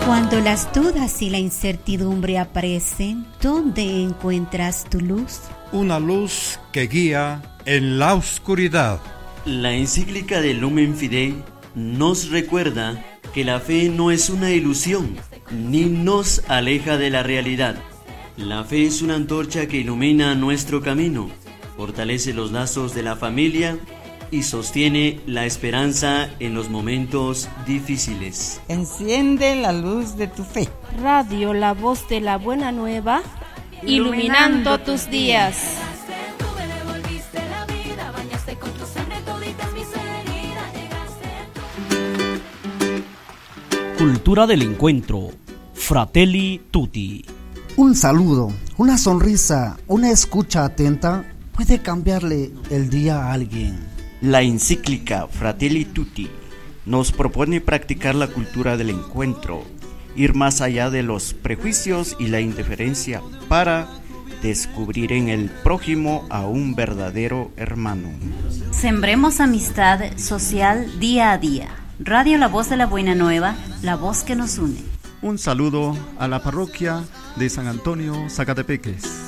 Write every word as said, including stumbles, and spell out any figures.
Cuando las dudas y la incertidumbre aparecen, ¿dónde encuentras tu luz? Una luz que guía en la oscuridad. La encíclica de Lumen Fidei nos recuerda que la fe no es una ilusión, ni nos aleja de la realidad. La fe es una antorcha que ilumina nuestro camino, fortalece los lazos de la familia y sostiene la esperanza en los momentos difíciles. Enciende la luz de tu fe. Radio La Voz de la Buena Nueva, iluminando, iluminando tus días. Cultura del encuentro. Fratelli Tutti. Un saludo, una sonrisa, una escucha atenta puede cambiarle el día a alguien. La encíclica Fratelli Tutti nos propone practicar la cultura del encuentro, ir más allá de los prejuicios y la indiferencia para descubrir en el prójimo a un verdadero hermano. Sembremos amistad social día a día. Radio La Voz de la Buena Nueva, la voz que nos une. Un saludo a la parroquia de San Antonio, Zacatepeques.